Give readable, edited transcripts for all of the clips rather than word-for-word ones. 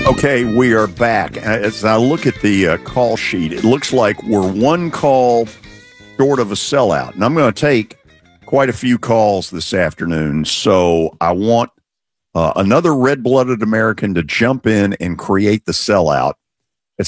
Okay, we are back. As I look at the call sheet, it looks like we're one call short of a sellout. And I'm going to take quite a few calls this afternoon. So I want another red-blooded American to jump in and create the sellout at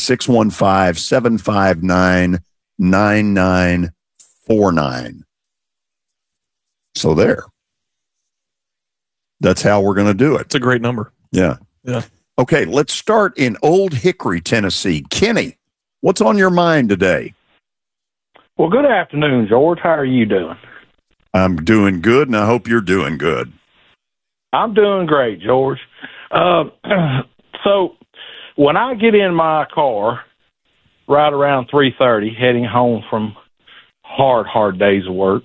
615-759-9949. So there. That's how we're going to do it. It's a great number. Yeah. Yeah. Okay, let's start in Old Hickory, Tennessee. Kenny, what's on your mind today? Well, good afternoon, George. How are you doing? I'm doing good, and I hope you're doing good. I'm doing great, George. So when I get in my car right around 3:30, heading home from hard days of work,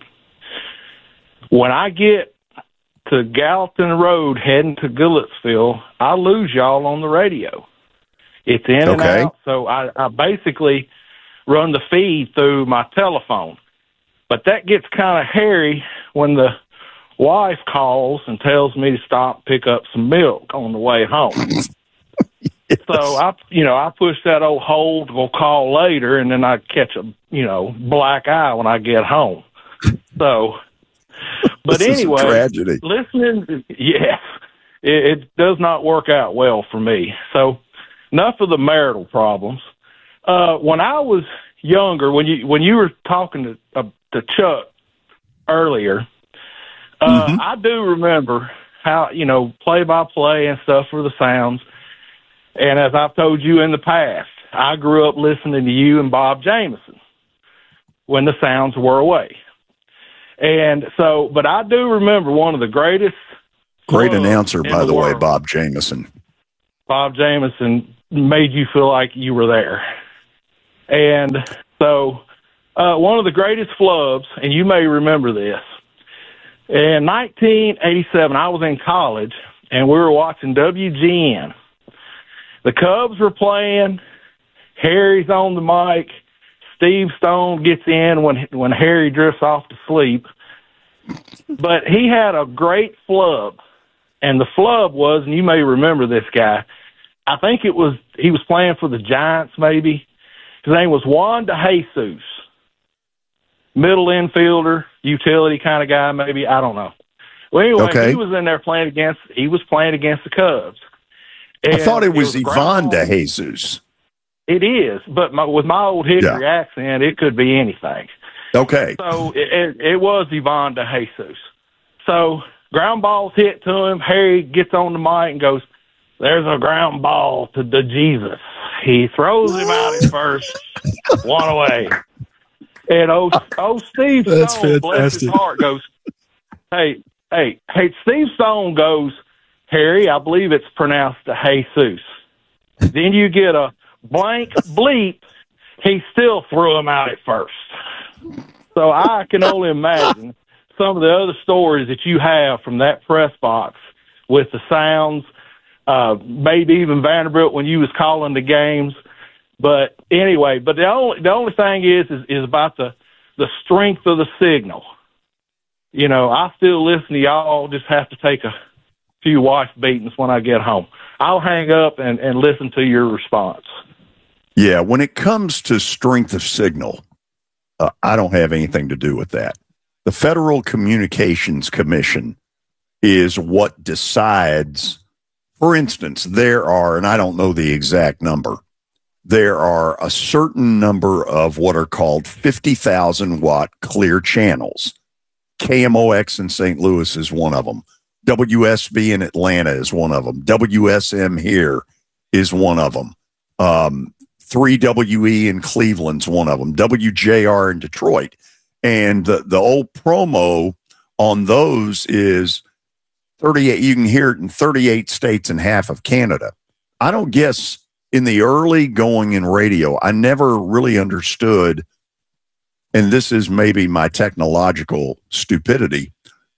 when I get to Gallatin Road heading to Goodlettsville, I lose y'all on the radio. It's in and out, so I basically run the feed through my telephone. But that gets kind of hairy when the wife calls and tells me to stop and pick up some milk on the way home. Yes. So I push that old hold, we'll call later, and then I catch a, black eye when I get home. So, but anyway, tragedy. Listening, yes, it does not work out well for me. So enough of the marital problems. When I was younger, when you were talking to Chuck earlier, I do remember how, play-by-play and stuff for the sounds. And as I've told you in the past, I grew up listening to you and Bob Jameson when the sounds were away. And so, but I do remember one of the greatest. Great announcer, by the way, Bob Jameson. Bob Jameson made you feel like you were there. And so, one of the greatest flubs, and you may remember this, in 1987, I was in college, and we were watching WGN. The Cubs were playing. Harry's on the mic. Steve Stone gets in when Harry drifts off to sleep. But he had a great flub, and the flub was, and you may remember this guy, I think he was playing for the Giants maybe. His name was Juan DeJesus. Middle infielder, utility kind of guy maybe, I don't know. Well, anyway, he was in there playing against the Cubs. And I thought it was Ivan DeJesus. It is, but with my old Hickory accent, it could be anything. Okay. So it was Ivan DeJesus. So ground ball's hit to him. Harry gets on the mic and goes, "There's a ground ball to Jesus." He throws him out at first, one away. And Steve Stone, bless his heart, goes, hey, Steve Stone goes, "Harry, I believe it's pronounced Jesus." Then you get a blank bleep. He still threw him out at first. So I can only imagine some of the other stories that you have from that press box with the sounds, maybe even Vanderbilt when you was calling the games. But anyway, the only thing is about the strength of the signal. I still listen to y'all, just have to take a few wife beatings when I get home. I'll hang up and listen to your response. Yeah, when it comes to strength of signal, I don't have anything to do with that. The Federal Communications Commission is what decides. For instance, there are, and I don't know the exact number, there are a certain number of what are called 50,000 watt clear channels. KMOX in St. Louis is one of them. WSB in Atlanta is one of them. WSM here is one of them. 3WE in Cleveland's one of them. WJR in Detroit. And the old promo on those is 38. You can hear it in 38 states and half of Canada. I don't guess in the early going in radio, I never really understood, and this is maybe my technological stupidity,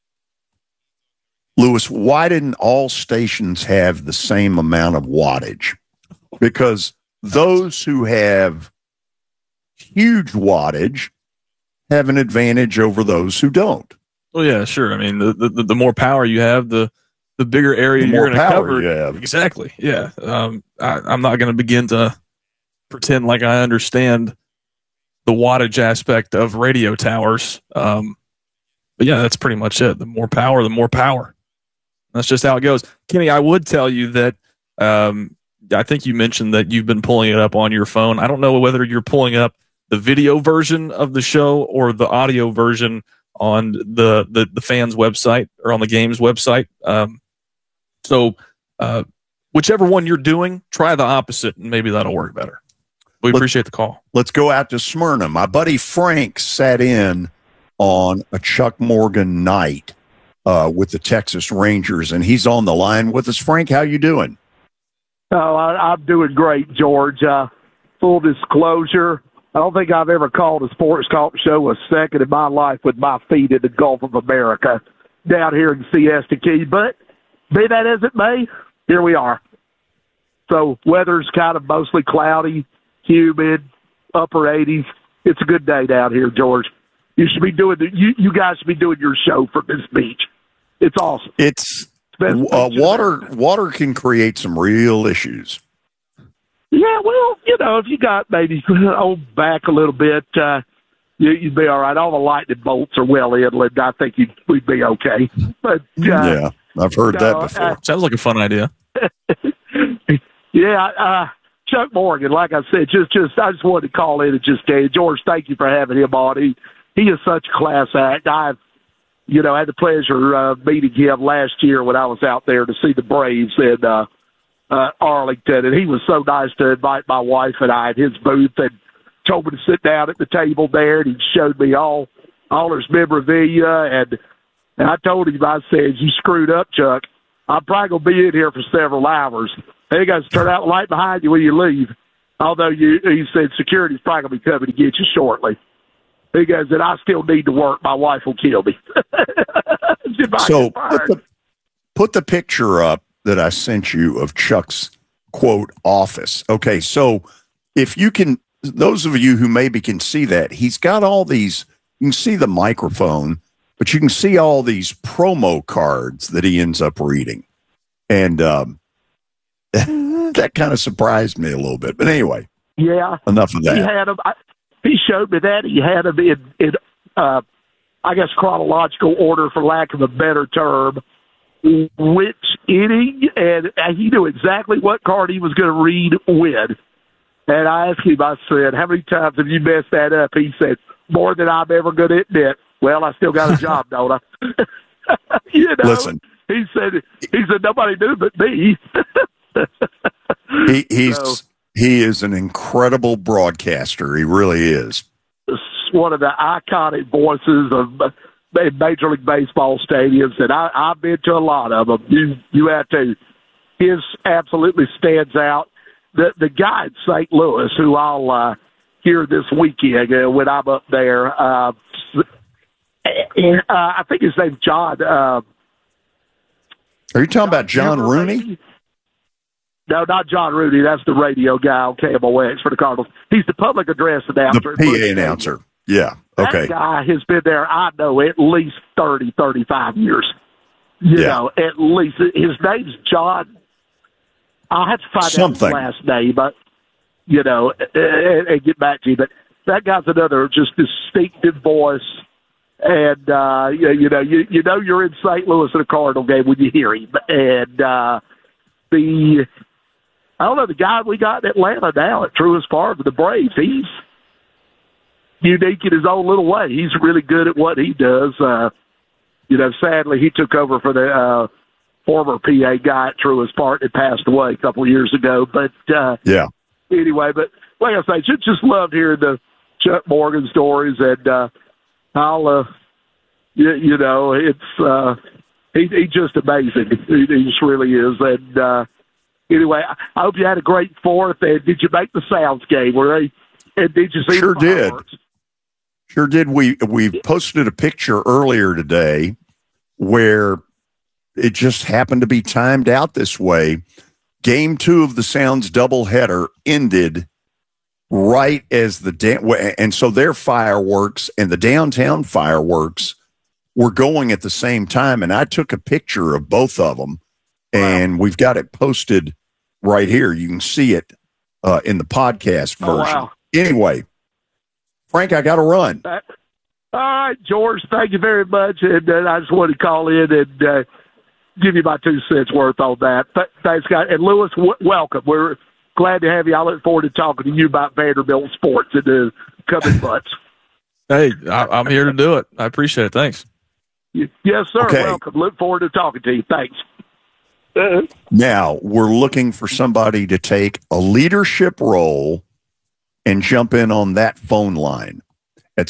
Lewis, why didn't all stations have the same amount of wattage? Because those who have huge wattage have an advantage over those who don't. Well, yeah, sure. I mean, the more power you have, the the bigger area you're going to cover. You have. Exactly. Yeah. I'm not going to begin to pretend like I understand the wattage aspect of radio towers. But yeah, that's pretty much it. The more power, the more power. That's just how it goes. Kenny, I would tell you that I think you mentioned that you've been pulling it up on your phone. I don't know whether you're pulling up the video version of the show or the audio version on the fans' website or on the game's website. So whichever one you're doing, try the opposite, and maybe that'll work better. We appreciate the call. Let's go out to Smyrna. My buddy Frank sat in on a Chuck Morgan night with the Texas Rangers, and he's on the line with us. Frank, how you doing? Oh, I'm doing great, George. Full disclosure, I don't think I've ever called a sports talk show a second in my life with my feet in the Gulf of America down here in Siesta Key. But be that as it may, here we are. So weather's kind of mostly cloudy, humid, upper 80s. It's a good day down here, George. You should be doing you guys should be doing your show from this beach. It's awesome. It's water can create some real issues. Yeah, well, if you got maybe back a little bit, you'd be all right. All the lightning bolts are well inland. I think we'd be okay. But yeah, I've heard that before. Sounds like a fun idea. Yeah, Chuck Morgan, like I said, I just wanted to call in and just tell you, George, thank you for having him on. He is such a class act. I've had the pleasure of meeting him last year when I was out there to see the Braves in Arlington, and he was so nice to invite my wife and I at his booth and told me to sit down at the table there, and he showed me all his memorabilia, and I told him, I said, you screwed up, Chuck. I'm probably going to be in here for several hours. And he goes, turn out the light behind you when you leave. Although he said security's probably going to be coming to get you shortly. He goes, and I still need to work. My wife will kill me. So put the picture up that I sent you of Chuck's, quote, office. Okay, so if you can, those of you who maybe can see that, he's got all these, you can see the microphone, but you can see all these promo cards that he ends up reading. And that kind of surprised me a little bit. But anyway, yeah, enough of that. He had them. He showed me that. He had them in I guess, chronological order, for lack of a better term, which inning, and he knew exactly what card he was going to read when. And I asked him, I said, how many times have you messed that up? He said, more than I'm ever going to admit. Well, I still got a job, don't I? Listen. He said, nobody knew but me. He is an incredible broadcaster. He really is. One of the iconic voices of Major League Baseball stadiums, and I've been to a lot of them. You have to. His absolutely stands out. The guy in St. Louis, who I'll hear this weekend when I'm up there, I think his name's John. Are you talking about John Rooney? No, not John Rooney. That's the radio guy on KMOX for the Cardinals. He's the public address announcer. The PA announcer. Yeah, okay. That guy has been there, I know, at least 30, 35 years. You know, at least. His name's John. I'll have to find out his last name, but, and get back to you. But that guy's another just distinctive voice. And, you're in St. Louis at a Cardinal game when you hear him. And I don't know, the guy we got in Atlanta now at Truist Park with the Braves, he's unique in his own little way. He's really good at what he does. Sadly, he took over for the former PA guy at Truist Park that passed away a couple of years ago. But, anyway, but like I say, just loved hearing the Chuck Morgan stories, and he's just amazing. He just really is. And, anyway, I hope you had a great fourth. And did you make the Sounds game? And did you see Sure the fireworks? Sure did. We posted a picture earlier today where it just happened to be timed out this way. Game 2 of the Sounds doubleheader ended right as and so their fireworks and the downtown fireworks were going at the same time. And I took a picture of both of them and we've got it posted right here. You can see it in the podcast version. Wow. Anyway, Frank, I got to run. All right, George, thank you very much. And I just wanted to call in and give you my 2 cents worth on that. Thanks, guys. And Lewis, welcome. We're glad to have you. I look forward to talking to you about Vanderbilt sports in the coming months. Hey, I'm here to do it. I appreciate it. Thanks. Yes, sir. Okay. Welcome. Look forward to talking to you. Thanks. Now, we're looking for somebody to take a leadership role and jump in on that phone line at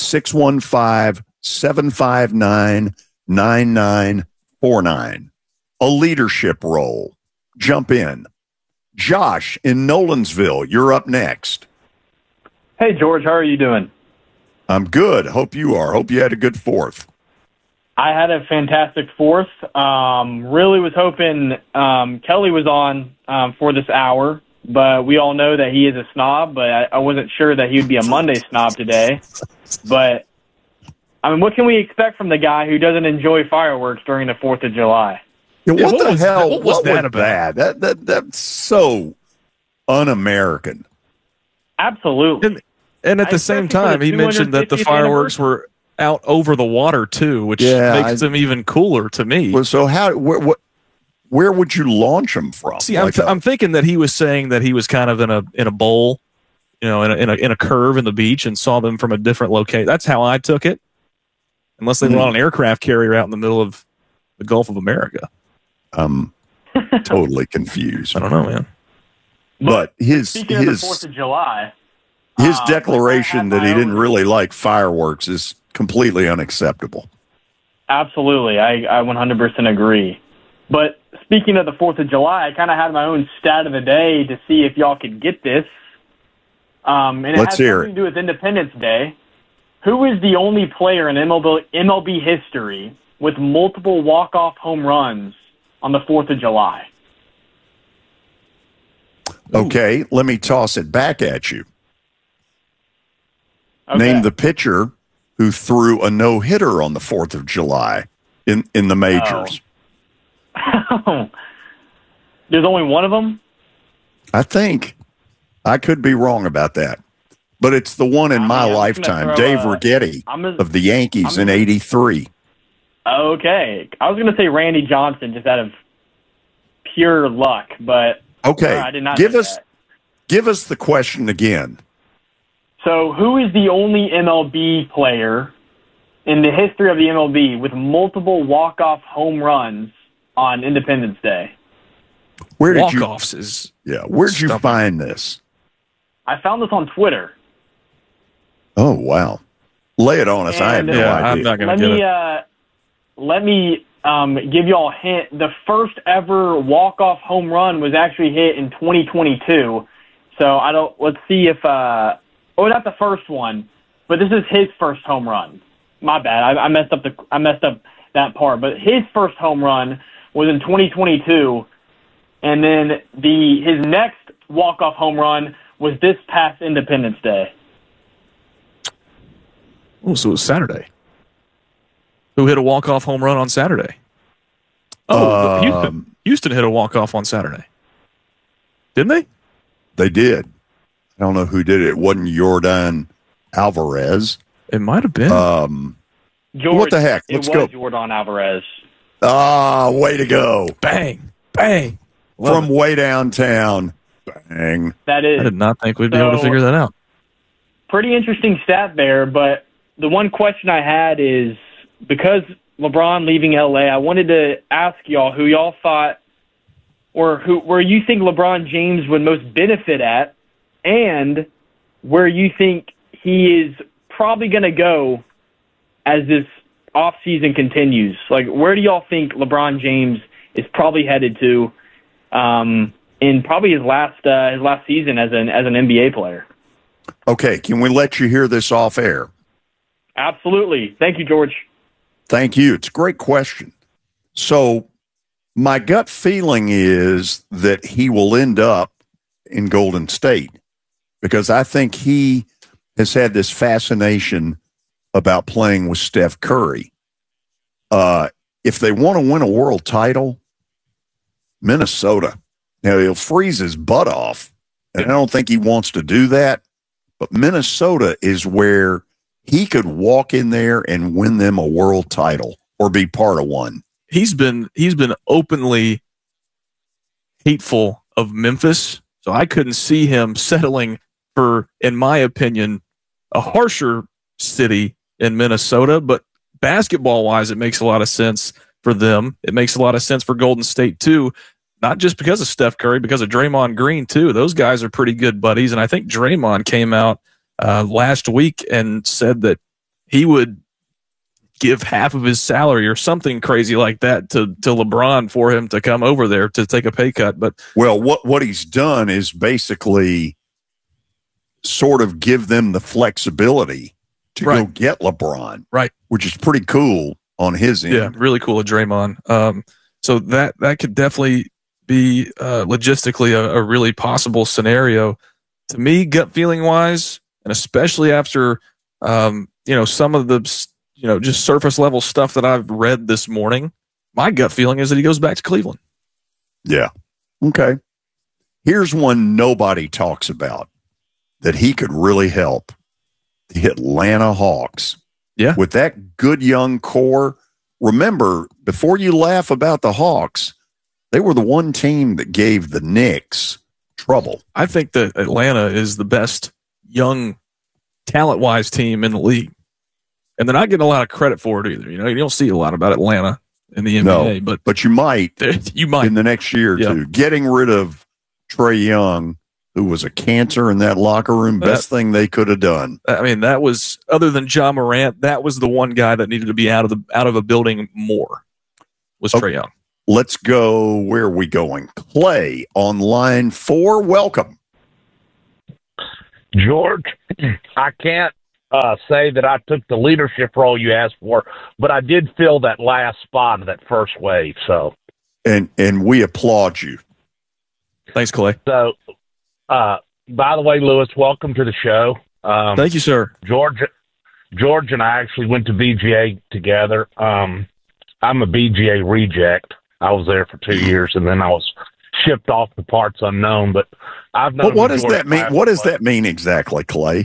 615-759-9949. A leadership role. Jump in. Josh in Nolensville, you're up next. Hey, George, how are you doing? I'm good. Hope you are. Hope you had a good 4th. I had a fantastic 4th. Really was hoping Kelly was on for this hour, but we all know that he is a snob, but I wasn't sure that he would be a Monday snob today. But, I mean, what can we expect from the guy who doesn't enjoy fireworks during the 4th of July? Yeah, what the hell? What was that about? That's so un-American. Absolutely. And at the same time, he mentioned that the fireworks were out over the water too, which makes them even cooler to me. Well, so where would you launch them from? See, I'm thinking that he was saying that he was kind of in a bowl, in a curve in the beach, and saw them from a different location. That's how I took it. Unless they were on an aircraft carrier out in the middle of the Gulf of America. I'm totally confused. I don't know, man. But Speaking of the 4th of July, his declaration that he didn't really like fireworks is completely unacceptable. absolutely, I 100% agree. But speaking of the 4th of July, I kind of had my own stat of the day to see if y'all could get this. And it Let's has hear something to do with Independence Day. Who is the only player in MLB history with multiple walk-off home runs on the 4th of July? Okay, let me toss it back at you. Okay. Name the pitcher who threw a no-hitter on the 4th of July in the majors. There's only one of them? I think. I could be wrong about that. But it's the one in my lifetime, Dave Righetti of the Yankees in 83. Okay. I was going to say Randy Johnson just out of pure luck, but okay. I did not give know us that. Give us the question again. So who is the only MLB player in the history of the MLB with multiple walk-off home runs on Independence Day? Where did Walk-offs where'd you find this? I found this on Twitter. Oh, wow. Lay it on us. I have no idea. I'm not going to get it. Let me give you all a hint. The first ever walk-off home run was actually hit in 2022. So let's see if, not the first one, but this is his first home run. My bad. I messed up that part, but his first home run was in 2022. And then his next walk-off home run was this past Independence Day. Oh, so it was Saturday. Who hit a walk-off home run on Saturday? Oh, Houston hit a walk-off on Saturday. Didn't they? They did. I don't know who did it. It wasn't Yordan Alvarez. It might have been. George, what the heck? Let's go. Jordan Alvarez. Way to go. Bang. Bang. From way downtown. Bang. That is. I did not think we'd be able to figure that out. Pretty interesting stat there, but the one question I had is, because LeBron leaving LA, I wanted to ask y'all who y'all thought, or where you think LeBron James would most benefit at, and where you think he is probably going to go as this offseason continues. Like, where do y'all think LeBron James is probably headed to in probably his last season as an NBA player? Okay, can we let you hear this off air? Absolutely. Thank you, George. Thank you. It's a great question. So my gut feeling is that he will end up in Golden State because I think he has had this fascination about playing with Steph Curry. If they want to win a world title, Minnesota. Now, he'll freeze his butt off, and I don't think he wants to do that. But Minnesota is where he could walk in there and win them a world title or be part of one. He's been openly hateful of Memphis, so I couldn't see him settling for, in my opinion, a harsher city in Minnesota. But basketball-wise, it makes a lot of sense for them. It makes a lot of sense for Golden State, too, not just because of Steph Curry, because of Draymond Green, too. Those guys are pretty good buddies, and I think Draymond came out last week and said that he would give half of his salary or something crazy like that to LeBron for him to come over there to take a pay cut. But well, what he's done is basically sort of give them the flexibility to go get LeBron, right? Which is pretty cool on his end. Yeah, really cool of Draymond. So that could definitely be logistically a really possible scenario. To me, gut feeling wise, and especially after some of the just surface level stuff that I've read this morning, my gut feeling is that he goes back to Cleveland. Yeah. Okay. Here's one nobody talks about that he could really help: the Atlanta Hawks. Yeah. With that good young core. Remember, before you laugh about the Hawks, they were the one team that gave the Knicks trouble. I think that Atlanta is the best young talent-wise team in the league. And they're not getting a lot of credit for it either. You don't see a lot about Atlanta in the NBA. No, but you might. You might. In the next year or two. Getting rid of Trae Young, who was a cancer in that locker room, best thing they could have done. I mean, that was, other than Ja Morant, that was the one guy that needed to be out of a building more, was Trae Young. Let's go. Where are we going? Clay on line 4. Welcome. George, I can't say that I took the leadership role you asked for, but I did fill that last spot of that first wave. So, and we applaud you. Thanks, Clay. So, by the way, Lewis, welcome to the show. Thank you, sir. George and I actually went to BGA together. I'm a BGA reject. I was there for 2 years, and then I was shipped off to parts unknown. But I've known. What does that mean? What does that mean exactly, Clay?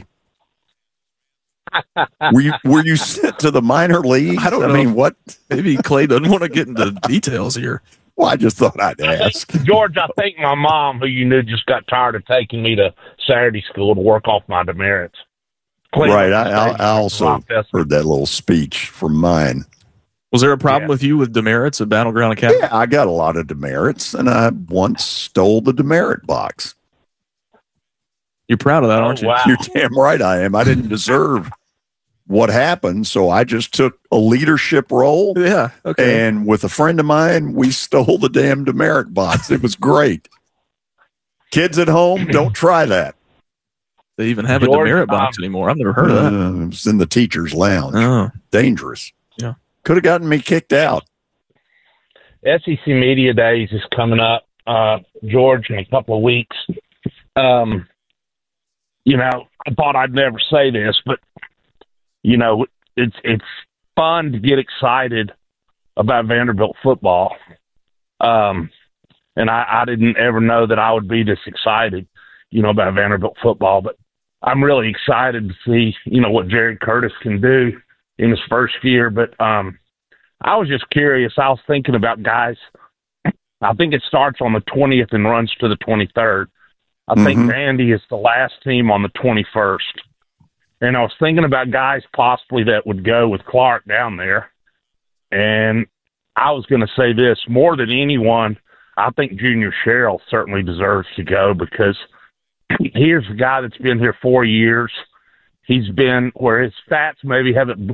were you sent to the minor leagues? I don't know. I mean, what? Maybe Clay doesn't want to get into details here. Well, I just thought I'd ask. George, I think my mom, who you knew, just got tired of taking me to Saturday school to work off my demerits. Right. I also heard that little speech from mine. Was there a problem with you with demerits at Battleground Academy? Yeah, I got a lot of demerits, and I once stole the demerit box. You're proud of that, aren't you? Wow. You're damn right I am. I didn't deserve what happened, so I just took a leadership role. Yeah, okay. And with a friend of mine, we stole the damn demerit box. It was great. Kids at home, don't try that. They even have a demerit box anymore. I've never heard of that. It was in the teacher's lounge. Oh. Dangerous. Yeah. Could have gotten me kicked out. SEC Media Days is coming up, George, in a couple of weeks. I thought I'd never say this, but it's fun to get excited about Vanderbilt football. And I didn't ever know that I would be this excited, about Vanderbilt football, but I'm really excited to see, what Jerry Curtis can do in his first year. But I was just curious. I was thinking about guys. I think it starts on the 20th and runs to the 23rd. I think Vandy is the last team on the 21st. And I was thinking about guys possibly that would go with Clark down there. And I was going to say this, more than anyone, I think Junior Sherrill certainly deserves to go, because here's a guy that's been here 4 years. He's been where his stats maybe haven't,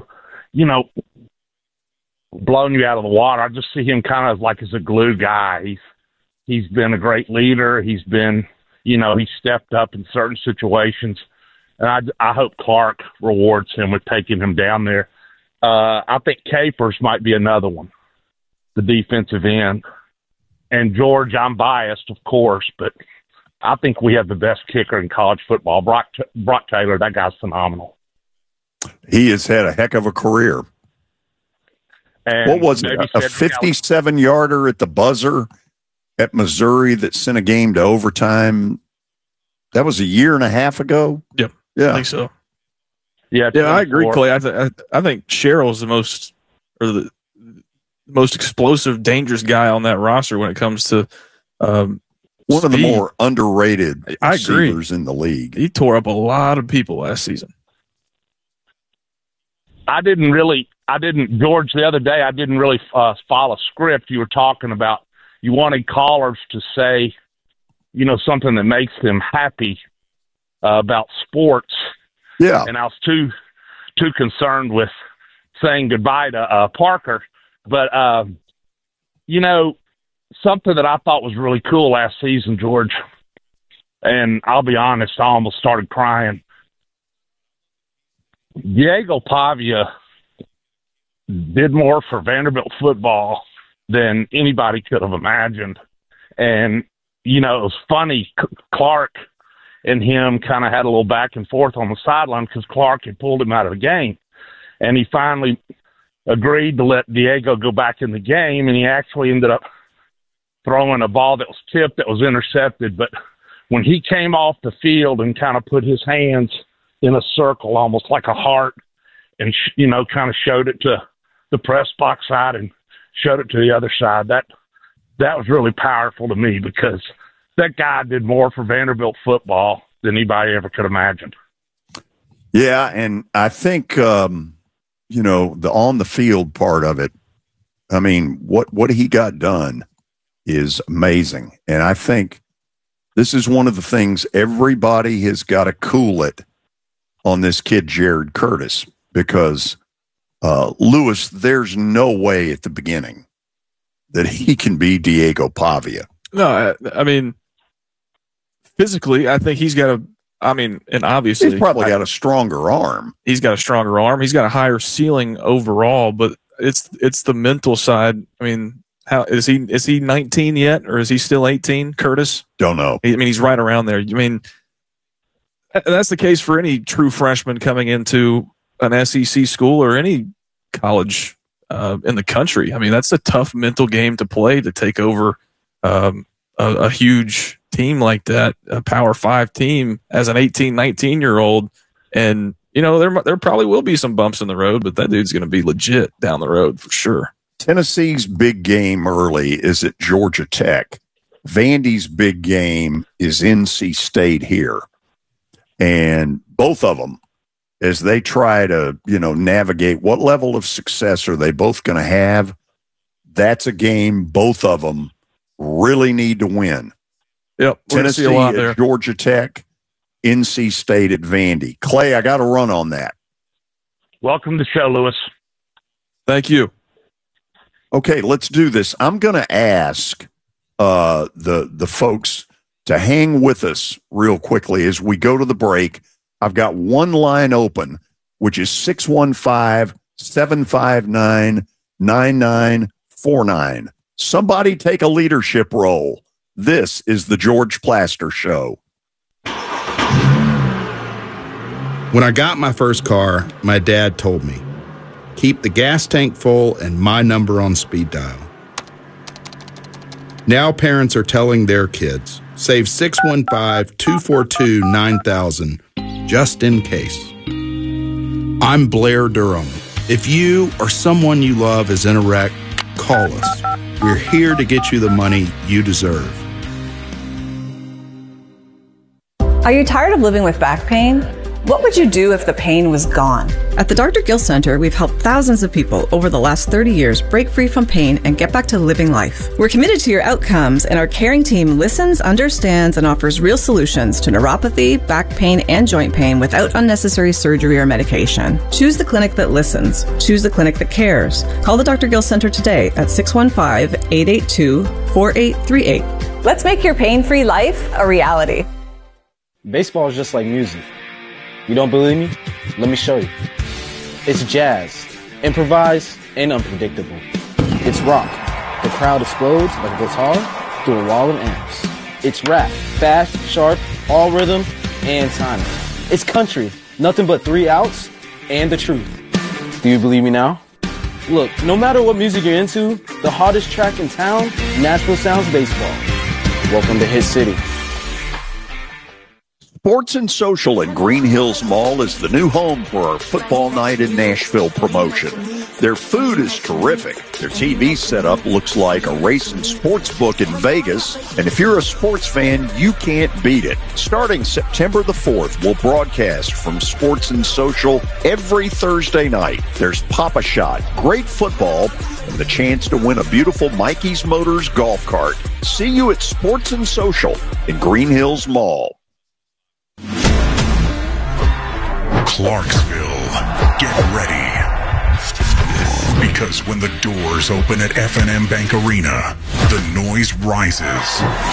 blown you out of the water. I just see him kind of like as a glue guy. He's been a great leader. He's been, he stepped up in certain situations. And I hope Clark rewards him with taking him down there. I think Capers might be another one, the defensive end. And George, I'm biased, of course, but I think we have the best kicker in college football. Brock Taylor, that guy's phenomenal. He has had a heck of a career. And what was it? A 57-yarder at the buzzer at Missouri that sent a game to overtime. That was a year and a half ago. Yep. Yeah. I think so. Yeah, I agree, Clay. I think Sherrill's the most explosive, dangerous guy on that roster when it comes to one of the more underrated receivers in the league. He tore up a lot of people last season. George, the other day, I didn't really follow script. You were talking about you wanted callers to say, something that makes them happy about sports. Yeah. And I was too concerned with saying goodbye to Parker. But, something that I thought was really cool last season, George, and I'll be honest, I almost started crying. Diego Pavia did more for Vanderbilt football than anybody could have imagined. And, it was funny. Clark and him kind of had a little back and forth on the sideline because Clark had pulled him out of the game. And he finally agreed to let Diego go back in the game, and he actually ended up throwing a ball that was tipped that was intercepted. But when he came off the field and kind of put his hands in a circle, almost like a heart, and, kind of showed it to the press box side and showed it to the other side, that was really powerful to me because that guy did more for Vanderbilt football than anybody ever could imagine. Yeah, and I think, the on the field part of it, I mean, what he got done is amazing. And I think this is one of the things everybody has got to cool it on this kid, Jared Curtis, because Lewis, there's no way at the beginning that he can be Diego Pavia. No, I mean, physically, I think he's got and obviously he's probably got a stronger arm. He's got a stronger arm. He's got a higher ceiling overall, but it's the mental side. I mean, how is he 19 yet, or is he still 18? Curtis? Don't know. I mean, he's right around there. I mean, that's the case for any true freshman coming into an SEC school or any college in the country. I mean, that's a tough mental game to play, to take over a huge team like that, a Power 5 team, as an 18, 19-year-old. And, there probably will be some bumps in the road, but that dude's going to be legit down the road for sure. Tennessee's big game early is at Georgia Tech. Vandy's big game is NC State here. And both of them, as they try to, navigate what level of success are they both going to have, that's a game both of them really need to win. Yep, Tennessee at Georgia Tech, NC State at Vandy. Clay, I got to run on that. Welcome to the show, Lewis. Thank you. Okay, let's do this. I'm going to ask the folks to hang with us real quickly as we go to the break. I've got one line open, which is 615-759-9949. Somebody take a leadership role. This is the George Plaster Show. When I got my first car, my dad told me, keep the gas tank full and my number on speed dial. Now parents are telling their kids, save 615-242-9000 just in case. I'm Blair Durham. If you or someone you love is in a wreck, call us. We're here to get you the money you deserve. Are you tired of living with back pain? What would you do if the pain was gone? At the Dr. Gill Center, we've helped thousands of people over the last 30 years break free from pain and get back to living life. We're committed to your outcomes, and our caring team listens, understands, and offers real solutions to neuropathy, back pain, and joint pain without unnecessary surgery or medication. Choose the clinic that listens. Choose the clinic that cares. Call the Dr. Gill Center today at 615-882-4838. Let's make your pain-free life a reality. Baseball is just like music. You don't believe me? Let me show you. It's jazz, improvised, and unpredictable. It's rock. The crowd explodes like a guitar through a wall of amps. It's rap, fast, sharp, all rhythm and timing. It's country, nothing but 3 outs and the truth. Do you believe me now? Look, no matter what music you're into, the hottest track in town, Nashville Sounds Baseball. Welcome to Hit City. Sports and Social at Green Hills Mall is the new home for our Football Night in Nashville promotion. Their food is terrific. Their TV setup looks like a racing sports book in Vegas. And if you're a sports fan, you can't beat it. Starting September the 4th, we'll broadcast from Sports and Social every Thursday night. There's Pop-A-Shot, great football, and the chance to win a beautiful Mikey's Motors golf cart. See you at Sports and Social in Green Hills Mall. Clarksville, get ready. Because when the doors open at F&M Bank Arena, the noise rises.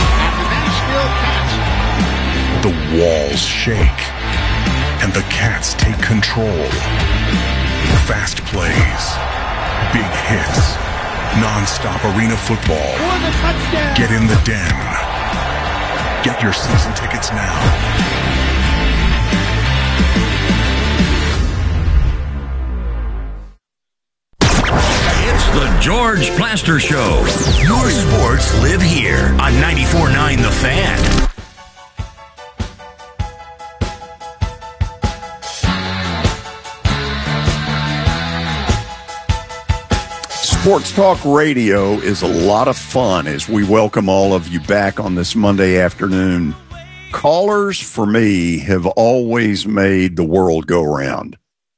The walls shake. And the Cats take control. Fast plays. Big hits. Non-stop arena football. Get in the den. Get your season tickets now. The George Plaster Show. Your sports live here on 94.9 The Fan. Sports Talk Radio is a lot of fun as we welcome all of you back on this Monday afternoon. Callers, for me, have always made the world go round.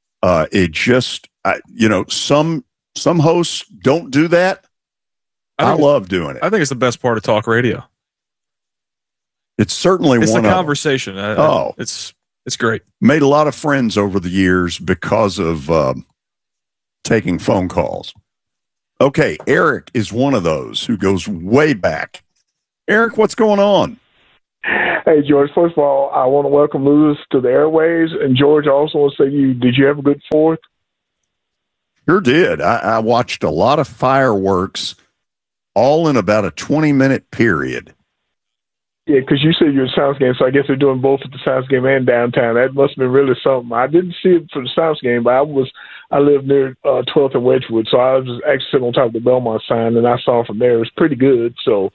Some hosts don't do that. I love doing it. I think it's the best part of talk radio. It's certainly it's one the of conversation. It's great. Made a lot of friends over the years because of taking phone calls. Okay, Eric is one of those who goes way back. Eric, what's going on? Hey, George, first of all, I want to welcome Lewis to the airwaves. And, George, I also want to say did you have a good Fourth? Sure did. I watched a lot of fireworks, all in about a 20-minute period. Yeah, because you said you're at Sounds Game, so I guess they're doing both at the Sounds Game and downtown. That must have been really something. I didn't see it for the Sounds Game, but I live near 12th and Wedgwood, so I was actually sitting on top of the Belmont sign, and I saw it from there. It was pretty good. So,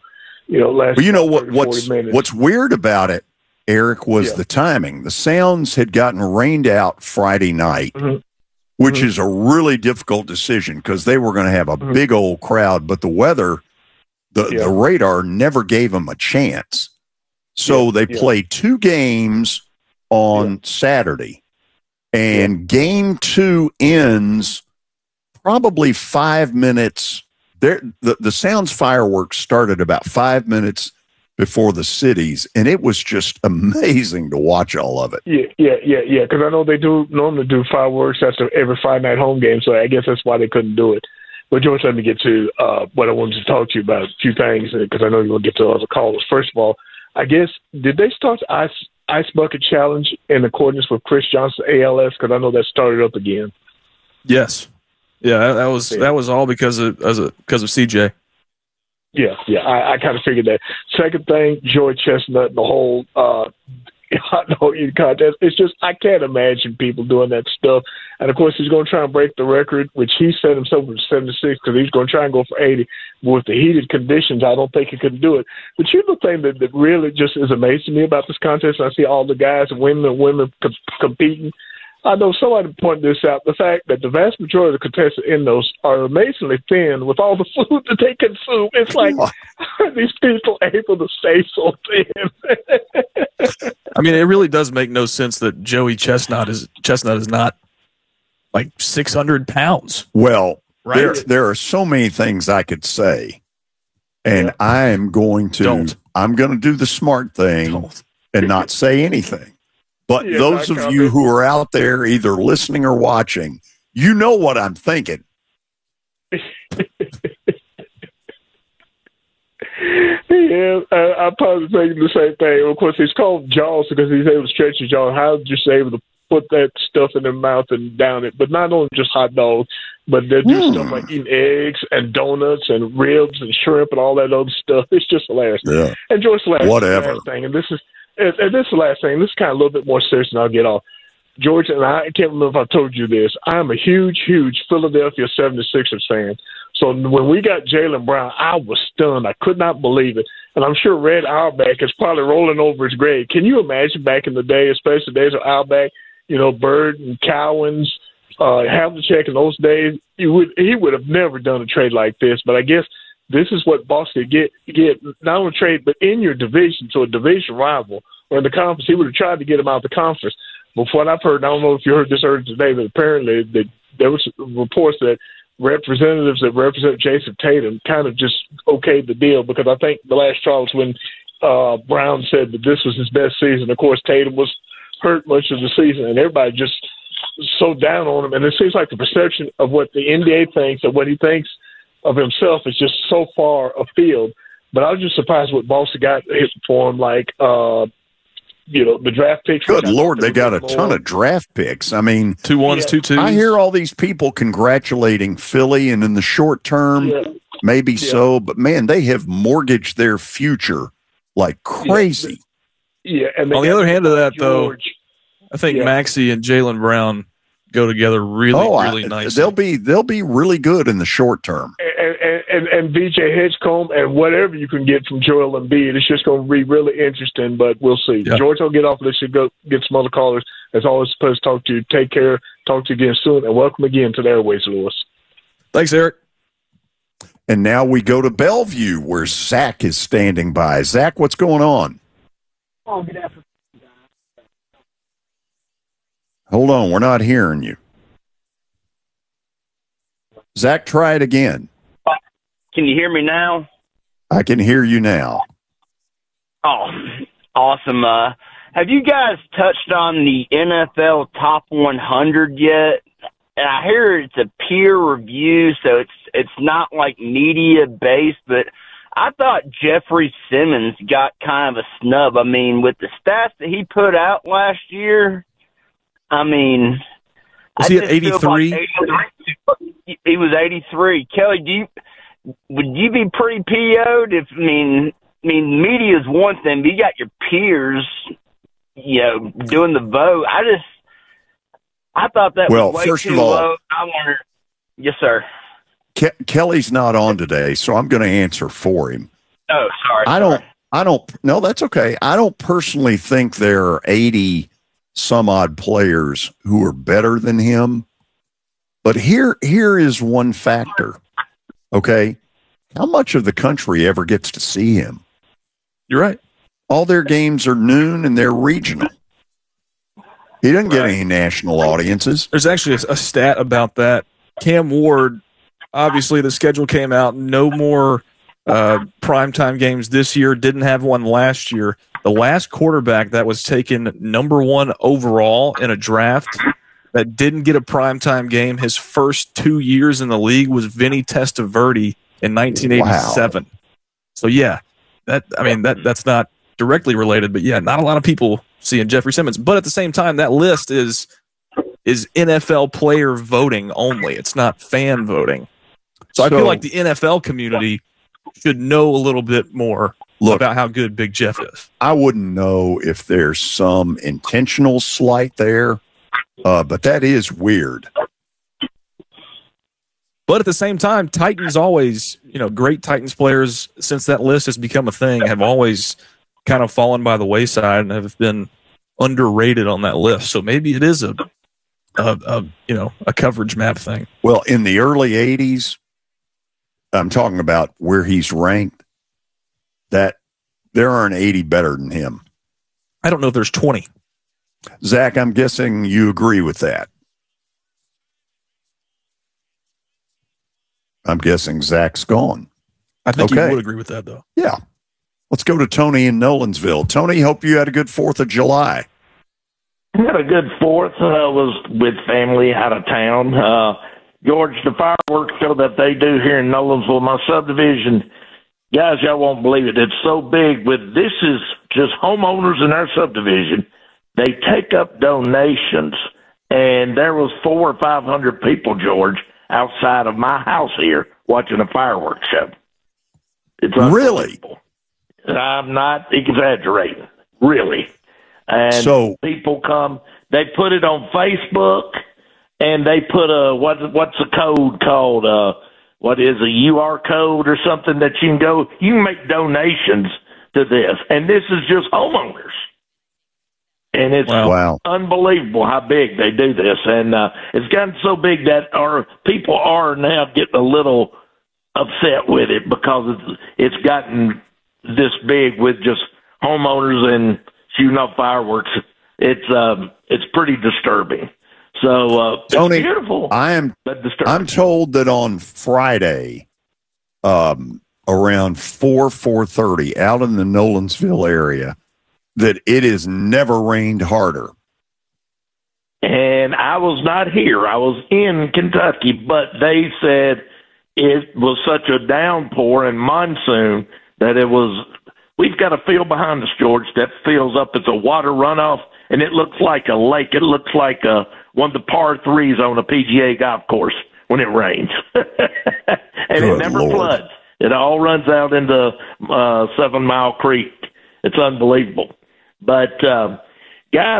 what's weird about it, Eric, was the timing. The Sounds had gotten rained out Friday night. Mm-hmm. Which is a really difficult decision because they were going to have a big old crowd, but the weather, the radar never gave them a chance. So they played 2 games on Saturday, and game 2 ends probably 5 minutes. The Sounds fireworks started about 5 minutes before the cities, and it was just amazing to watch all of it. Yeah. Because I know they normally do fireworks after every Friday night home game, so I guess that's why they couldn't do it. But George, let me get to what I wanted to talk to you about, a few things, because I know you're going to get to other callers. First of all, I guess, did they start the Ice Bucket Challenge in accordance with Chris Johnson's ALS? Because I know that started up again. Yes. Yeah, that was all because of CJ. Yeah, I kind of figured that. Second thing, George Chestnut and the whole hot dog eating contest. It's just, I can't imagine people doing that stuff. And, of course, he's going to try and break the record, which he set himself with 76 because he's going to try and go for 80. But with the heated conditions, I don't think he could do it. But you know the thing that really just is amazing to me about this contest, I see all the guys and women competing. I know somebody pointed this out, the fact that the vast majority of the contestants in those are amazingly thin with all the food that they consume. It's like, how are these people able to stay so thin? I mean, it really does make no sense that Joey Chestnut is not like 600 pounds. Well, right? There are so many things I could say, and I'm going to do the smart thing and not say anything. But those of you who are out there either listening or watching, you know what I'm thinking. Yeah, I'm probably thinking the same thing. Of course, he's called jaws because he's able to stretch his jaw. How just able to put that stuff in their mouth and down it? But not only just hot dogs, but they do stuff like eating eggs and donuts and ribs and shrimp and all that other stuff. It's just hilarious. Yeah. And George, whatever last thing, and this is the last thing. This is kind of a little bit more serious, and I'll get off. George, and I can't remember if I told you this, I'm a huge, huge Philadelphia 76ers fan. So when we got Jaylen Brown, I was stunned. I could not believe it. And I'm sure Red Auerbach is probably rolling over his grave. Can you imagine back in the day, especially the days of Auerbach, Bird and Cowens, Havlicek in those days, he would have never done a trade like this. But I guess this is what Boston get not only trade, but in your division, so a division rival, or in the conference. He would have tried to get him out of the conference. But from what I've heard, I don't know if you heard this earlier today, but apparently there was reports that representatives that represent Jason Tatum kind of just okayed the deal, because I think the last trial was when Brown said that this was his best season. Of course, Tatum was hurt much of the season, and everybody just so down on him. And it seems like the perception of what the NBA thinks and what he thinks of himself is just so far afield. But I was just surprised what Boston got hit for him, like the draft picks. Good Lord, they got a ton of draft picks. I mean, 2 1s, 2 2s. I hear all these people congratulating Philly, and in the short term, maybe so, but man, they have mortgaged their future like crazy. Yeah. And on the other hand of that, though, I think Maxey and Jaylen Brown go together really nicely. They'll be really good in the short term. And VJ Hedgecomb and whatever you can get from Joel Embiid, it's just going to be really interesting, but we'll see. Yeah. George, I'll get off. Let's go get some other callers. As always, supposed to talk to you. Take care. Talk to you again soon, and welcome again to the Airways, Lewis. Thanks, Eric. And now we go to Bellevue, where Zach is standing by. Zach, what's going on? Oh, good afternoon. Hold on, we're not hearing you. Zach, try it again. Can you hear me now? I can hear you now. Oh, awesome. Have you guys touched on the NFL Top 100 yet? And I hear it's a peer review, so it's not like media based, but I thought Jeffrey Simmons got kind of a snub. I mean, with the stats that he put out last year, I mean, was he at 83? He was 83. Kelly, would you be pretty PO'd if, I mean, media is one thing, but you got your peers, doing the vote. I thought that was way first too of all, low. I wonder. Yes, sir. Kelly's not on today, so I'm going to answer for him. Oh, sorry. No, that's okay. I don't personally think there are 80 some odd players who are better than him. But here is one factor. Okay. How much of the country ever gets to see him? You're right. All their games are noon and they're regional. He doesn't get any national audiences. There's actually a stat about that. Cam Ward, obviously the schedule came out, no more primetime games this year, didn't have one last year. The last quarterback that was taken number 1 overall in a draft that didn't get a primetime game his first 2 years in the league was Vinny Testaverde in 1987. Wow. So, that's not directly related, but, not a lot of people seeing Jeffrey Simmons. But at the same time, that list is NFL player voting only. It's not fan voting. So I feel like the NFL community should know a little bit more about how good Big Jeff is. I wouldn't know if there's some intentional slight there, but that is weird. But at the same time, Titans always, great Titans players, since that list has become a thing, have always kind of fallen by the wayside and have been underrated on that list. So maybe it is a coverage map thing. Well, in the early 80s, I'm talking about where he's ranked, that there aren't 80 better than him. I don't know if there's 20. Zach, I'm guessing you agree with that. I'm guessing Zach's gone. I think you would agree with that, though. Yeah. Let's go to Tony in Nolensville. Tony, hope you had a good 4th of July. I had a good 4th. Was with family out of town. George, the fireworks show that they do here in Nolensville, my subdivision, guys, y'all won't believe it. It's so big. This is just homeowners in our subdivision. They take up donations, and there was 400 or 500 people, George, outside of my house here watching a fireworks show. It's really? I'm not exaggerating, really. And people come they put it on Facebook, and they put what's the code called? What is a UR code or something that you can make donations to this, and this is just homeowners. And it's unbelievable how big they do this. And it's gotten so big that our people are now getting a little upset with it because it's gotten this big with just homeowners and shooting off fireworks. It's pretty disturbing. So Tony, it's beautiful. I'm told that on Friday, around 4:30, out in the Nolensville area, that it has never rained harder. And I was not here. I was in Kentucky, but they said it was such a downpour and monsoon that we've got a field behind us, George, that fills up. It's a water runoff, and it looks like a lake. It looks like one of the par threes on a PGA golf course when it rains. And it never floods. It all runs out into 7 Mile Creek. It's unbelievable. But, guys,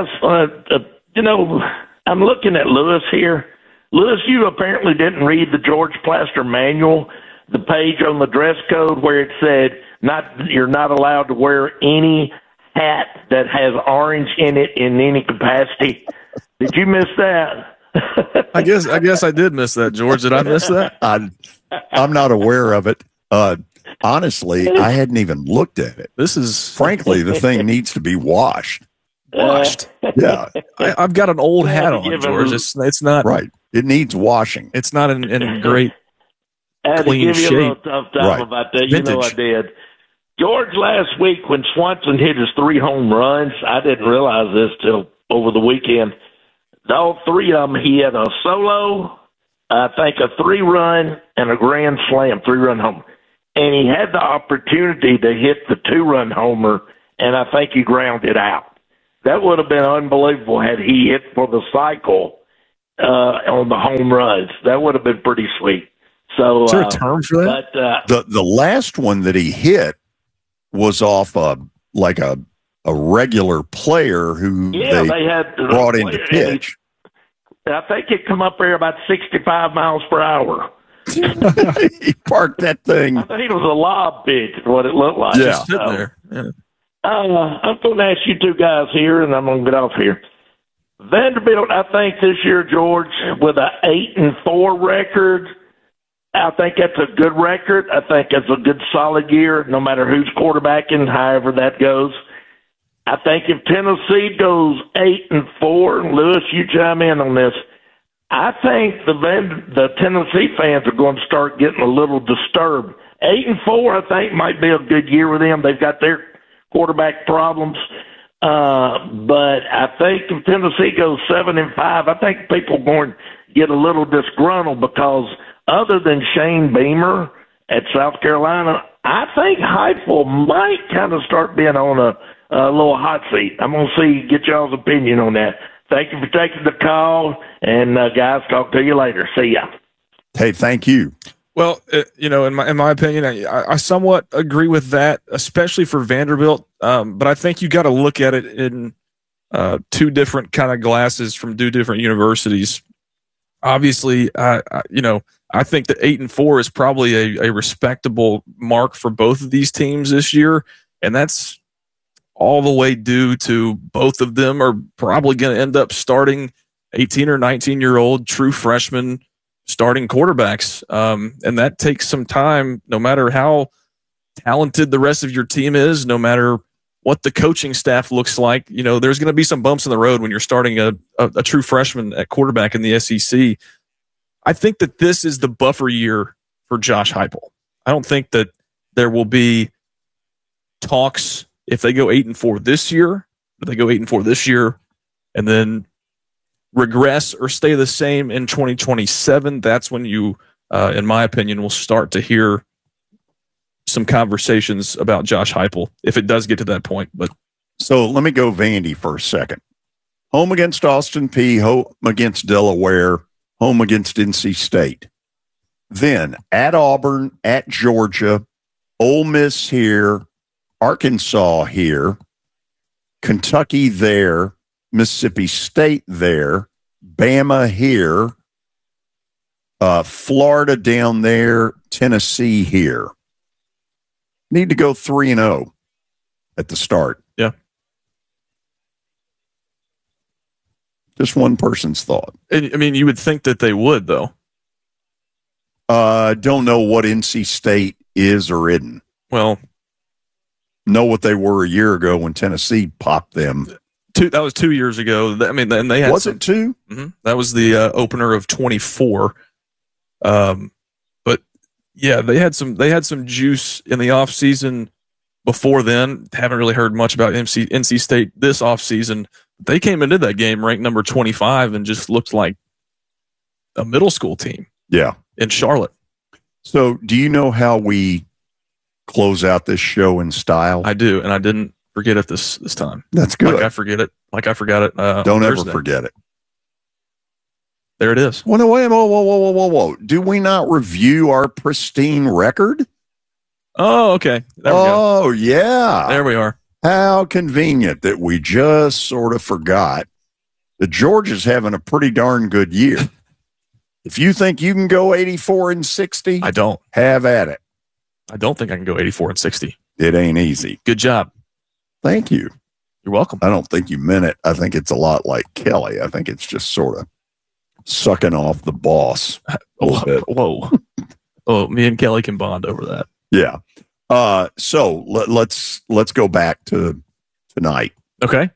I'm looking at Lewis here. Lewis, you apparently didn't read the George Plaster manual, the page on the dress code where it said you're not allowed to wear any hat that has orange in it in any capacity. Did you miss that? I guess I did miss that, George. Did I miss that? I'm not aware of it. Honestly, I hadn't even looked at it. Frankly, the thing needs to be washed. Yeah. I've got an old hat on, George. It's not right. It needs washing. It's not in great I had clean to give shape. you a little tough time about that. Vintage. You know I did. George, last week when Swanson hit his 3 home runs, I didn't realize this till over the weekend. All 3 of them, he had a solo, I think a 3-run, and a grand slam, 3-run homer. And he had the opportunity to hit the 2-run homer, and I think he grounded out. That would have been unbelievable had he hit for the cycle on the home runs. That would have been pretty sweet. So, is there a term for that? But, the last one that he hit was off a regular player who they had brought in to pitch. I think it come up there about 65 miles per hour. He parked that thing. I think it was a lob pitch, is what it looked like. Yeah. There. Yeah. I'm going to ask you 2 guys here, and I'm going to get off here. Vanderbilt, I think this year, George, with an 8-4 record, I think that's a good record. I think it's a good solid year, no matter who's quarterbacking, however that goes. I think if Tennessee goes 8-4, Lewis, you chime in on this. I think the Tennessee fans are going to start getting a little disturbed. 8-4, I think, might be a good year with them. They've got their quarterback problems. But I think if Tennessee goes 7-5, I think people are going to get a little disgruntled because other than Shane Beamer at South Carolina, I think Heupel might kind of start being on a little hot seat. I'm going to get y'all's opinion on that. Thank you for taking the call, and guys, talk to you later. See ya. Hey, thank you. Well, in my opinion, I somewhat agree with that, especially for Vanderbilt. But I think you got to look at it in 2 different kind of glasses from 2 different universities. Obviously, I think that 8-4 is probably a respectable mark for both of these teams this year, and that's all the way due to both of them are probably going to end up starting 18 or 19-year-old true freshmen starting quarterbacks. And that takes some time, no matter how talented the rest of your team is, no matter what the coaching staff looks like. There's going to be some bumps in the road when you're starting a true freshman at quarterback in the SEC. I think that this is the buffer year for Josh Heupel. I don't think that there will be talks if they go 8-4 this year, if they go 8-4 this year, and then regress or stay the same in 2027. That's when you, in my opinion, will start to hear some conversations about Josh Heupel if it does get to that point. But so let me go Vandy for a second. Home against Austin Peay, home against Delaware, home against NC State. Then at Auburn, at Georgia, Ole Miss here, Arkansas here, Kentucky there, Mississippi State there, Bama here, Florida down there, Tennessee here. Need to go 3-0 at the start. Yeah. Just one person's thought. I mean, you would think that they would, though. Don't know what NC State is or isn't. Well, know what they were a year ago when Tennessee popped them. That was 2 years ago. I mean, and they had it 2? Mm-hmm. That was the opener of 24. But yeah, they had some juice in the off season before then. Haven't really heard much about NC State this off season. They came into that game ranked number 25 and just looked like a middle school team. Yeah, in Charlotte. So, do you know how we close out this show in style? I do, and I didn't forget it this time. That's good. Like I forgot it. Don't ever forget it. There it is. Well, no, wait, whoa. Do we not review our pristine record? Oh, okay. There we go. Oh, yeah. There we are. How convenient that we just sort of forgot that Georgia's having a pretty darn good year. If you think you can go 84-60, I don't. Have at it. I don't think I can go 84-60. It ain't easy. Good job. Thank you. You're welcome. I don't think you meant it. I think it's a lot like Kelly. I think it's just sort of sucking off the boss a little bit. Whoa. Oh, me and Kelly can bond over that. Yeah. So let's go back to tonight. Okay.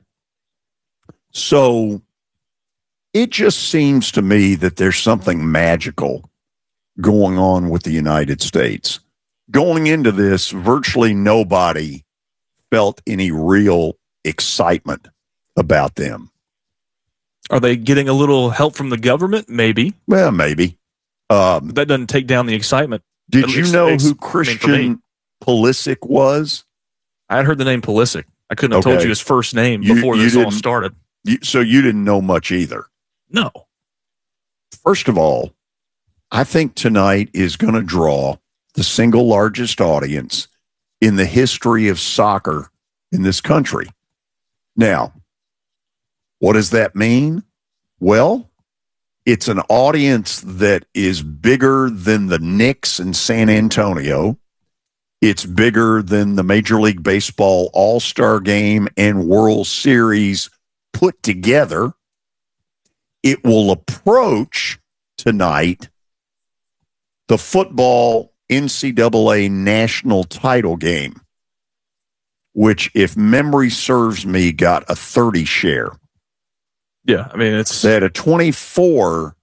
So it just seems to me that there's something magical going on with the United States. Going into this, virtually nobody felt any real excitement about them. Are they getting a little help from the government? Maybe. Well, maybe. But that doesn't take down the excitement. Did you know who Christian Pulisic was? I had heard the name Pulisic. I couldn't have told you his first name before this all started. So you didn't know much either? No. First of all, I think tonight is going to draw the single largest audience in the history of soccer in this country. Now, what does that mean? Well, it's an audience that is bigger than the Knicks in San Antonio. It's bigger than the Major League Baseball All-Star Game and World Series put together. It will approach tonight the football NCAA national title game, which, if memory serves me, got a 30 share. Yeah, I mean, it's... They had a 24.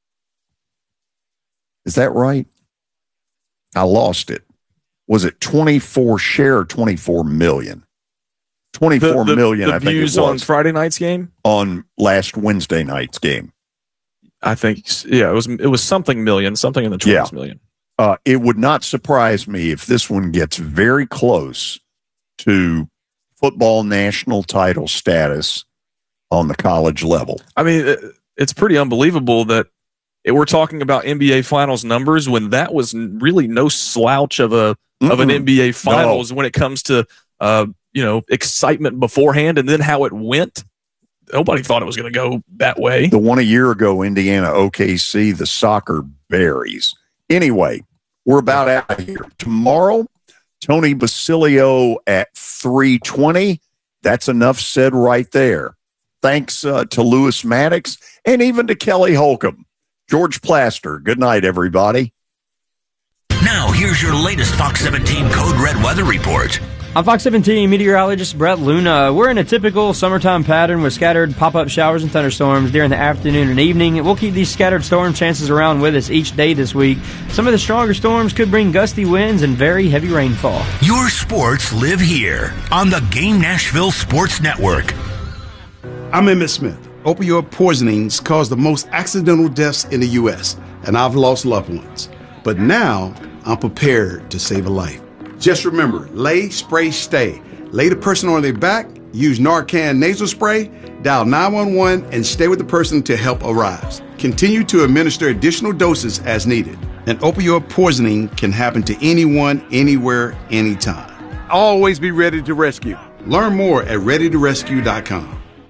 Is that right? I lost it. Was it 24 share or 24 million? 24 million, I think it was. On Friday night's game? On last Wednesday night's game. I think, yeah, it was something million, something in the 20s million. It would not surprise me if this one gets very close to football national title status on the college level. I mean, it's pretty unbelievable that we're talking about NBA Finals numbers when that was really no slouch of an NBA Finals when it comes to excitement beforehand, and then how it went. Nobody thought it was going to go that way. The one a year ago, Indiana OKC, the soccer berries. Anyway, we're about out of here. Tomorrow, Tony Basilio at 3:20. That's enough said right there. Thanks to Lewis Maddox and even to Kelly Holcomb. George Plaster, good night, everybody. Now, here's your latest Fox 17 Code Red weather report. I'm Fox 17 meteorologist Brett Luna. We're in a typical summertime pattern with scattered pop-up showers and thunderstorms during the afternoon and evening. We'll keep these scattered storm chances around with us each day this week. Some of the stronger storms could bring gusty winds and very heavy rainfall. Your sports live here on the Game Nashville Sports Network. I'm Emmett Smith. Opioid poisonings cause the most accidental deaths in the U.S., and I've lost loved ones. But now, I'm prepared to save a life. Just remember, lay, spray, stay. Lay the person on their back, use Narcan nasal spray, dial 911, and stay with the person till help arrives. Continue to administer additional doses as needed. An opioid poisoning can happen to anyone, anywhere, anytime. Always be ready to rescue. Learn more at readytorescue.com.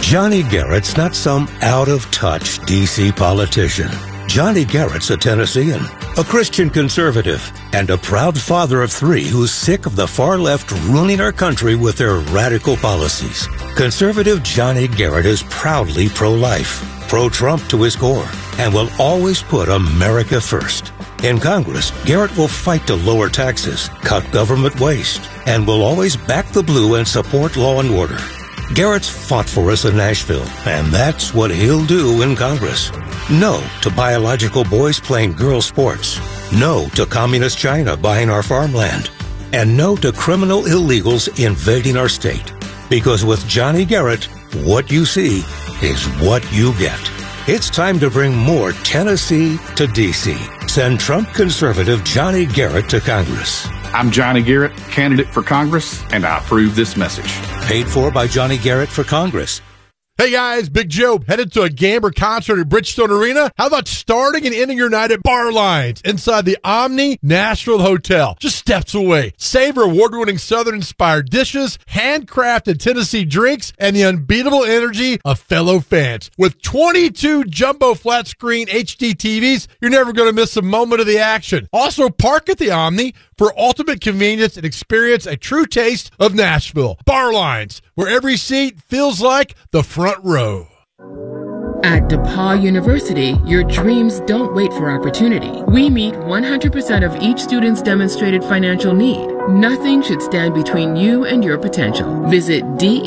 Johnny Garrett's not some out-of-touch D.C. politician. Johnny Garrett's a Tennessean, a Christian conservative, and a proud father of 3 who's sick of the far left ruining our country with their radical policies. Conservative Johnny Garrett is proudly pro-life, pro-Trump to his core, and will always put America first. In Congress, Garrett will fight to lower taxes, cut government waste, and will always back the blue and support law and order. Garrett's fought for us in Nashville, and that's what he'll do in Congress. No to biological boys playing girl sports. No to communist China buying our farmland. And no to criminal illegals invading our state. Because with Johnny Garrett, what you see is what you get. It's time to bring more Tennessee to D.C. Send Trump conservative Johnny Garrett to Congress. I'm Johnny Garrett, candidate for Congress, and I approve this message. Paid for by Johnny Garrett for Congress. Hey guys, Big Joe, headed to a Gamber concert at Bridgestone Arena? How about starting and ending your night at Bar Lines inside the Omni Nashville Hotel, just steps away? Savor award-winning Southern-inspired dishes, handcrafted Tennessee drinks, and the unbeatable energy of fellow fans. With 22 jumbo flat-screen HD TVs, you're never going to miss a moment of the action. Also, park at the Omni for ultimate convenience and experience a true taste of Nashville. Bar Lines, where every seat feels like the front row. At DePaul University, your dreams don't wait for opportunity. We meet 100% of each student's demonstrated financial need. Nothing should stand between you and your potential. Visit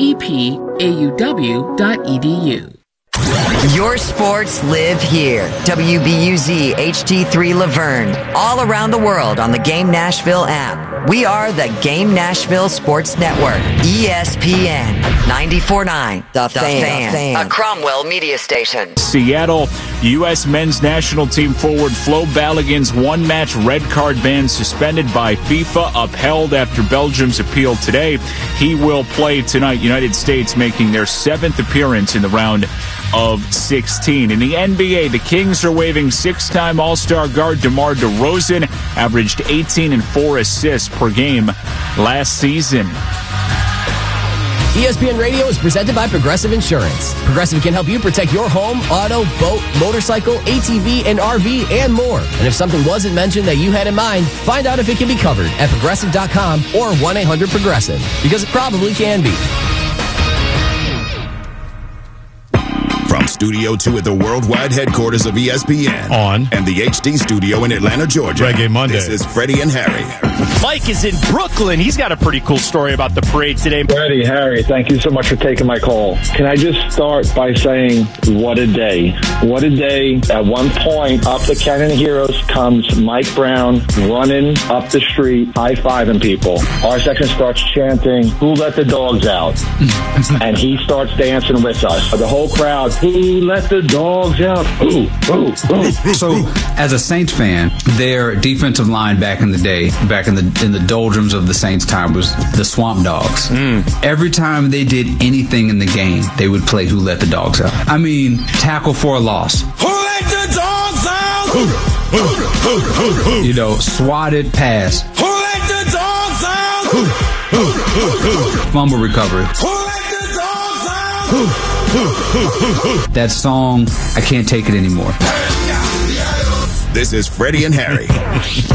depauw.edu. Your sports live here. WBUZ HD3 Laverne. All around the world on the Game Nashville app. We are the Game Nashville Sports Network. ESPN 94.9. The Fan. A Cromwell media station. Seattle, U.S. men's national team forward Flo Balogun's one-match red card ban suspended by FIFA, upheld after Belgium's appeal today. He will play tonight. United States making their 7th appearance in the round of 16. In the NBA, the Kings are waiving 6-time All-Star guard DeMar DeRozan, averaged 18 and 4 assists per game last season. ESPN Radio is presented by Progressive Insurance. Progressive can help you protect your home, auto, boat, motorcycle, ATV, and RV, and more. And if something wasn't mentioned that you had in mind, find out if it can be covered at Progressive.com or 1-800-PROGRESSIVE, because it probably can be. From Studio 2 at the worldwide headquarters of ESPN and the HD studio in Atlanta, Georgia. Reggae Monday. This is Freddie and Harry. Mike is in Brooklyn. He's got a pretty cool story about the parade today. Freddie, Harry, thank you so much for taking my call. Can I just start by saying, what a day. What a day. At one point, up the Cannon Heroes comes Mike Brown running up the street, high-fiving people. Our section starts chanting, "Who let the dogs out?" And he starts dancing with us. The whole crowd, "Who let the dogs out?" Who? So, as a Saints fan, their defensive line back in the day, back in the doldrums of the Saints' time, was the Swamp Dogs. Every time they did anything in the game, they would play "Who Let the Dogs Out." I mean, tackle for a loss. Who let the dogs out? You know, swatted pass. Who let the dogs out? Fumble recovery. Who let the dogs out? That song, I can't take it anymore. This is Freddie and Harry.